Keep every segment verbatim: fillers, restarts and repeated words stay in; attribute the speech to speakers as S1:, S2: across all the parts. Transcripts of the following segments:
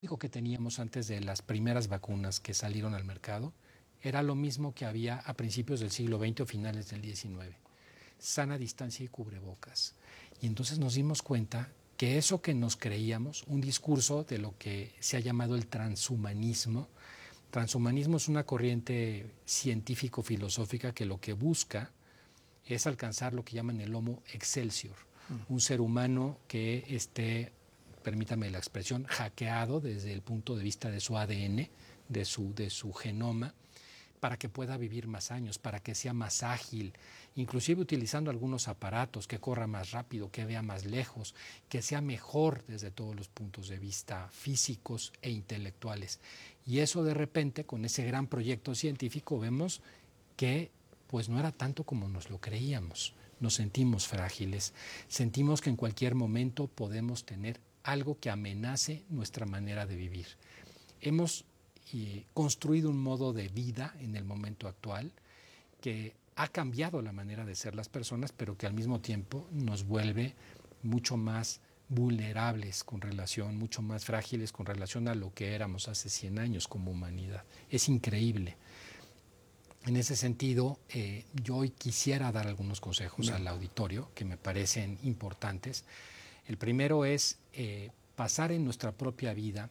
S1: único que teníamos antes de las primeras vacunas que salieron al mercado era lo mismo que había a principios del siglo veinte o finales del diecinueve. Sana distancia y cubrebocas. Y entonces nos dimos cuenta que eso que nos creíamos, un discurso de lo que se ha llamado el transhumanismo, transhumanismo es una corriente científico-filosófica que lo que busca es alcanzar lo que llaman el Homo Excelsior, mm. un ser humano que esté, permítame la expresión, hackeado desde el punto de vista de su A D N, de su, de su genoma, para que pueda vivir más años, para que sea más ágil, inclusive utilizando algunos aparatos, que corra más rápido, que vea más lejos, que sea mejor desde todos los puntos de vista físicos e intelectuales. Y eso de repente, con ese gran proyecto científico, vemos que pues no era tanto como nos lo creíamos. Nos sentimos frágiles, sentimos que en cualquier momento podemos tener algo que amenace nuestra manera de vivir. Hemos y construido un modo de vida en el momento actual que ha cambiado la manera de ser las personas, pero que al mismo tiempo nos vuelve mucho más vulnerables con relación, mucho más frágiles con relación a lo que éramos hace cien años como humanidad. Es increíble. En ese sentido, eh, yo hoy quisiera dar algunos consejos no. al auditorio que me parecen importantes. El primero es eh, pasar en nuestra propia vida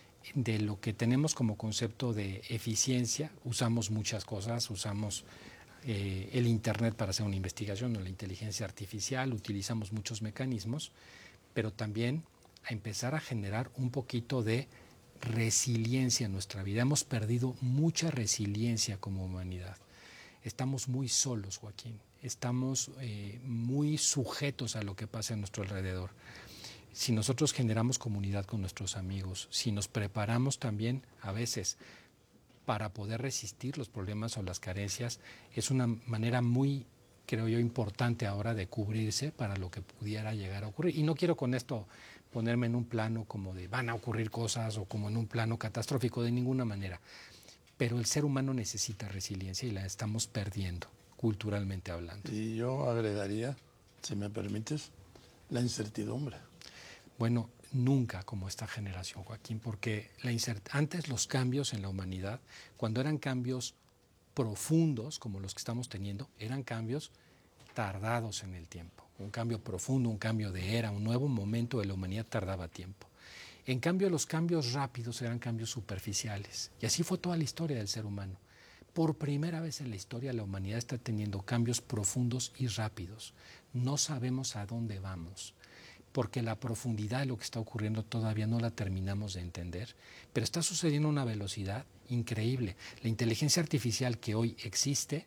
S1: de lo que tenemos como concepto de eficiencia. Usamos muchas cosas, usamos eh, el Internet para hacer una investigación o la inteligencia artificial, utilizamos muchos mecanismos, pero también a empezar a generar un poquito de resiliencia en nuestra vida. Hemos perdido mucha resiliencia como humanidad. Estamos muy solos, Joaquín. Estamos eh, muy sujetos a lo que pasa a nuestro alrededor. Si nosotros generamos comunidad con nuestros amigos, si nos preparamos también a veces para poder resistir los problemas o las carencias, es una manera muy, creo yo, importante ahora de cubrirse para lo que pudiera llegar a ocurrir. Y no quiero con esto ponerme en un plano como de van a ocurrir cosas o como en un plano catastrófico, de ninguna manera. Pero el ser humano necesita resiliencia y la estamos perdiendo, culturalmente hablando.
S2: Y yo agregaría, si me permites, la incertidumbre.
S1: Bueno, nunca como esta generación, Joaquín, porque la incert- antes los cambios en la humanidad, cuando eran cambios profundos como los que estamos teniendo, eran cambios tardados en el tiempo. Un cambio profundo, un cambio de era, un nuevo momento de la humanidad tardaba tiempo. En cambio, los cambios rápidos eran cambios superficiales. Y así fue toda la historia del ser humano. Por primera vez en la historia la humanidad está teniendo cambios profundos y rápidos. No sabemos a dónde vamos, porque la profundidad de lo que está ocurriendo todavía no la terminamos de entender, pero está sucediendo a una velocidad increíble. La inteligencia artificial que hoy existe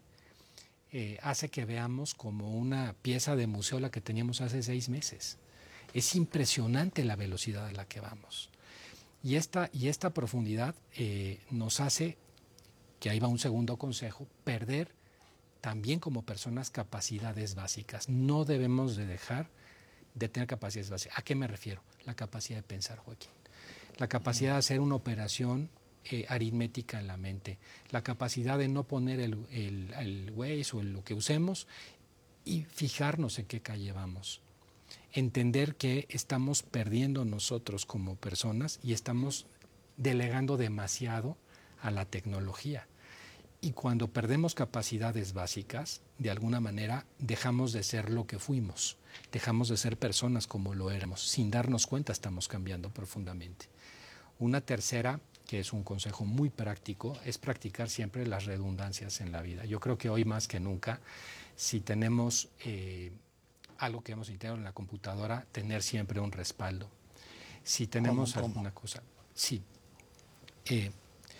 S1: eh, hace que veamos como una pieza de museo la que teníamos hace seis meses. Es impresionante la velocidad a la que vamos. Y esta, y esta profundidad eh, nos hace, que ahí va un segundo consejo, perder también como personas capacidades básicas. No debemos de dejar de tener capacidades básicas. ¿A qué me refiero? La capacidad de pensar, Joaquín. La capacidad de hacer una operación eh, aritmética en la mente. La capacidad de no poner el, el, el Waze o el, lo que usemos y fijarnos en qué calle vamos. Entender que estamos perdiendo nosotros como personas y estamos delegando demasiado a la tecnología. Y cuando perdemos capacidades básicas, de alguna manera dejamos de ser lo que fuimos, dejamos de ser personas como lo éramos. Sin darnos cuenta estamos cambiando profundamente. Una tercera, que es un consejo muy práctico, es practicar siempre las redundancias en la vida. Yo creo que hoy más que nunca, si tenemos eh, algo que hemos integrado en la computadora, tener siempre un respaldo. Si tenemos
S2: ¿Cómo,
S1: alguna
S2: cómo?
S1: cosa, sí. Eh,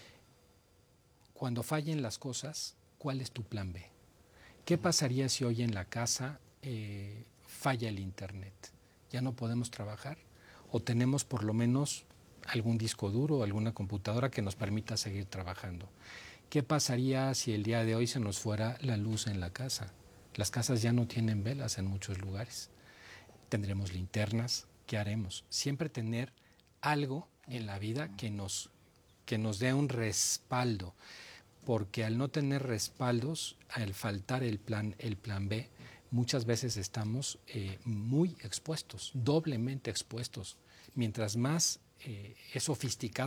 S1: Cuando fallen las cosas, ¿cuál es tu plan B? ¿Qué pasaría si hoy en la casa eh, falla el internet? ¿Ya no podemos trabajar? ¿O tenemos por lo menos algún disco duro o alguna computadora que nos permita seguir trabajando? ¿Qué pasaría si el día de hoy se nos fuera la luz en la casa? Las casas ya no tienen velas en muchos lugares. ¿Tendremos linternas? ¿Qué haremos? Siempre tener algo en la vida que nos, que nos dé un respaldo. Porque al no tener respaldos, al faltar el plan, el plan B, muchas veces estamos eh, muy expuestos, doblemente expuestos. Mientras más eh, es sofisticado